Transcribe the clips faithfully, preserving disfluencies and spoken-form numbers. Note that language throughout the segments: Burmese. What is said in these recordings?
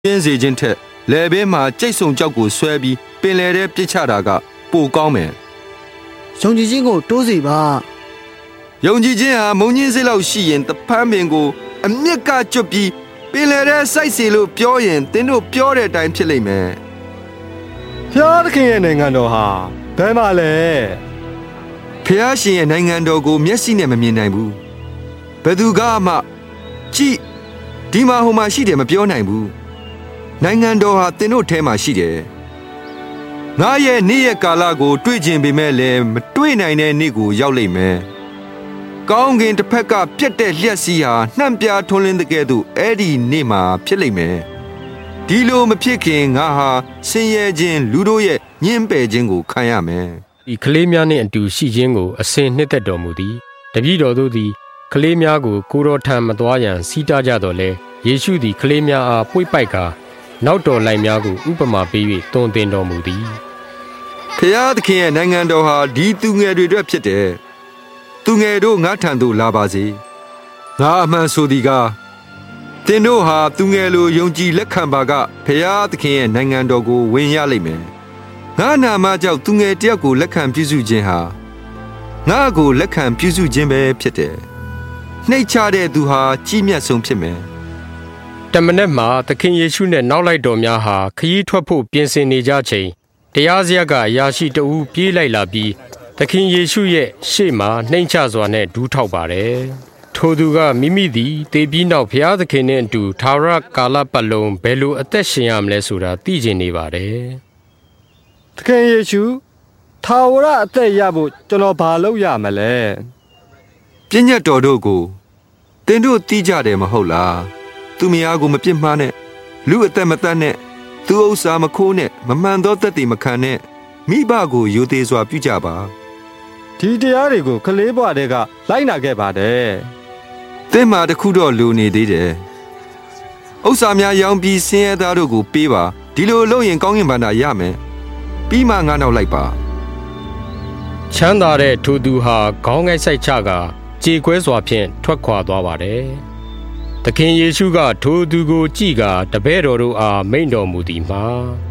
ပြင်းစေခြင်းထက်လယ်ဘေးမှာကြိတ်ဆုံကြောက်ကိုဆွဲပြီးပင်လယ်ထဲပစ်ချတာကပိုကောင်းမယ်ယုံကြည်ခြင်းကိုတိုးစေပါယုံကြည်ခြင်းဟာမုံညင်းစိတ်လောက်ရှိရင်တဖန်းပင်ကိုအမြင့်ကကျွတ်ပြီးပင်လယ်ထဲစိုက်စီလို့ပြောရင်သင်တို့ပြောတဲ့အတိုင်းဖြစ်လိမ့်မယ်ဖျားသခင်ရဲ့နိုင်ငံတော်ဟာဘယ်မှာလဲဖျားရှင်ရဲ့နိုင်ငံတော်ကိုမျက်စိနဲ့မမြင်နိုင်ဘူးဘယ်သူကမှကြည့်ဒီမှာဟိုမှာရှိတယ်မပြောနိုင်ဘူးနိုင်ငံတော်ဟာသင်တို့ထဲမှာရှိတယ်ငါရဲ့နေ့ရက်ကာလကိုတွေ့ကျင်ပေမဲ့လည်းမတွေ့နိုင်တဲ့နေ့ကိုရောက်လိမ့်မယ်ကောင်းကင်တစ်ဖက်ကပြတ်တဲ့လျှက်စီးဟာနှံ့ပြားထွန်းလင်းတဲ့ကဲ့သို့အဲ့ဒီနေ့မှာဖြစ်လိမ့်မယ်ဒီလိုမဖြစ်ခင်ငါဟာဆင်းရဲခြင်းလူတို့ရဲ့ညှင်းပယ်ခြင်းကိုခံရမယ်ဒီကလေးများနှင့်အတူရှိခြင်းကိုအစဉ်နှစ်သက်တော်မူသည်တပည့်တော်တို့သည်ကလေးများကိုကိုတော်ထံမသွားရန်စီးတားကြတော်လဲယေရှုသည်ကလေးများအားပွေ့ပိုက်ကာနောက်တော်လိုက်များကိုဥပမာပေး၍တွင်တင်တော်မူသည်ဖျားသခင်ရဲ့နိုင်ငံတော်ဟာဒီသူငယ်တွေအတွက်ဖြစ်တယ်သူငယ်တို့ငါထံသို့လာပါစေငါအမှန်ဆိုသည်ကားသင်တို့ဟာသူငယ်လိုယုံကြည်လက်ခံပါကဖျားသခင်ရဲ့နိုင်ငံတော်ကိုဝင်ရလိမ့်မယ်ငါနာမကြောင့်သူငယ်တယောက်ကိုလက်ခံပြုစုခြင်းဟာငါကိုလက်ခံပြုစုခြင်းပဲဖြစ်တယ်နှိတ်ချတဲ့သူဟာကြီးမြတ်ဆုံးဖြစ်မယ်တမန်မှာသခင်ယေရှုနဲ့နောက်လိုက်တော်များဟာခရီးထွက်ဖို့ပြင်ဆင်နေကြချိန်တရားစရပ်ကအရာရှိတဦးပြေးလိုက်လာပြီးသခင်ယေရှုရဲ့ရှေ့မှာနှိမ်ချစွာနဲ့ဒူးထောက်ပါတယ်ထိုသူကမိမိသည်တေပြီးနောက်ဘုရားသခင်နဲ့အတူသာရကာလပတ်လုံးဘယ်လိုအသက်ရှင်ရမလဲဆိုတာသိကျင်နေပါတယ်သခင်ယေရှုသာဝရအသက်ရဖို့ကျွန်တော်ဘာလုပ်ရမလဲပညတ်တော်တို့ကိုသင်တို့သိကြတယ်မဟုတ်လားသူမယားကိုမပြစ်မှားနဲ့လူအသက်မတတ်နဲ့သူဥစ္စာမခိုးနဲ့မမှန်သောသက်သေမခံနဲ့မိဘကိုယိုသေးစွာပြုကြပါဒီတရားတွေကိုကလေးဘဝတည်းကလိုက်နာခဲ့ပါတယ်သင်မှာတခုတော့လူနေသေးတယ်ဥစ္စာများရောင်းပြီးဆင်းရဲသားတို့ကိုပေးပါဒီလိုလုပ်ရင်ကောင်းကင်ဘဏ္ဍာရမယ်ပြီးမှငါနောက်လိုက်ပါချမ်းသာတဲ့ထိုသူဟာခေါင်းငိုက်ဆိုင်ချကကြေကွဲစွာဖြင့်ထွက်ခွာသွားပါတယ်သခင်ယေရှုကထိုသူကိုကြည့်ကာတပည့်တော်တို့အားမိန့်တော်မူသည်မှာ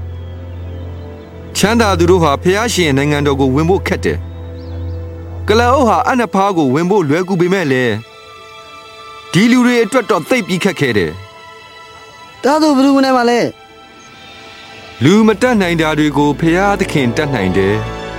ချမ်းသာသူတို့ဟာဖျားရှင်နိုင်ငံတော်ကိုဝင်ဖို့ခက်တယ်ကလအုပ်ဟာအနဖားကိုဝင်ဖို့လွယ်ကူပေမဲ့လည်းဒီလူတွေအတွက်တော့သိပ်ပြီးခက်ခဲတယ်ဒါဆိုဘယ်လိုဝင်နိုင်မှာလဲလူမတတ်နိုင်တာတွေကိုဖျားသခင်တတ်နိုင်တယ်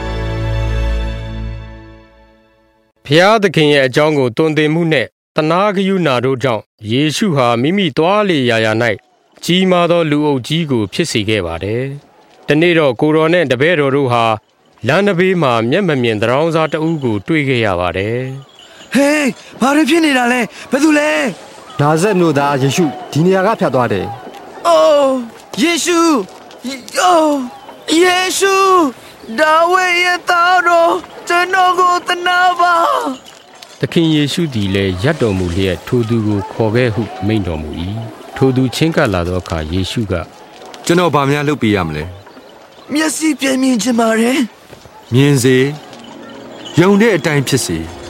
ဖျားသခင်ရဲ့အကြောင်းကိုတွင်တင်မှုနဲ့တနာဂရုဏာတို့ကြောင့်ယေရှုဟာမိမိသွားလေရာရာ၌ကြီးမားသောလူအုပ်ကြီးကိုဖြစ်စေခဲ့ပါတယ်။တနေ့တော့ကိုတော်နဲ့တပည့်တော်တို့ဟာလမ်းတစ်ဘေးမှာမျက်မမြင်တောင်စားတအုပ်ကိုတွေ့ခဲ့ရပါတယ်။ဟေးဘာတွေဖြစ်နေတာလဲဘယ်သူလဲနာဇက်မြို့သားယေရှုဒီနေရာကဖြတ်သွားတယ်။အိုးယေရှုအိုးယေရှုဒါဝိဒ်ရဲ့သားတော်ကျွန်တော်ကိုသနာပါသခင်ယေရှုသည်လည်းရပ်တော်မူလျက်ထိုသူကိုခေါ်ခဲ့ဟုမိန့်တော်မူ၏ထိုသူချင်းကပ်လာသောအခါယေရှုကကျွန်တော်ဘာများလုပ်ပေးရမလဲမျက်စိပြမြင်ချင်ပါတယ်မြင်စေယုံတဲ့အတိုင်းဖြစ်စေ